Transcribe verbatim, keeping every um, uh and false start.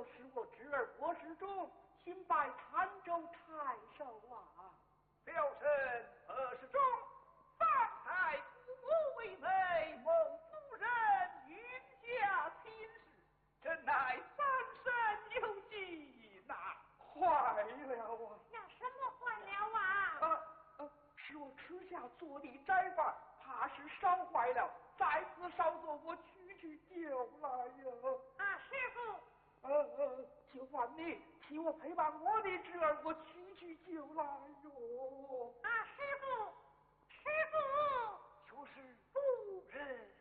就是我侄儿郭世忠，新拜潭州太守啊。 表臣何世忠，方才父母为媒，蒙夫人云下亲事，真乃三生有幸呐！ 坏了啊！ 那什么坏了啊？ 啊啊！是我吃下做的斋饭，怕是烧坏了，再次烧做，我取去酒来哟。 啊，师傅。 呃呃，就换你替我陪伴我的侄儿，我取去酒来哟。 啊，师傅，师傅， 就是夫人。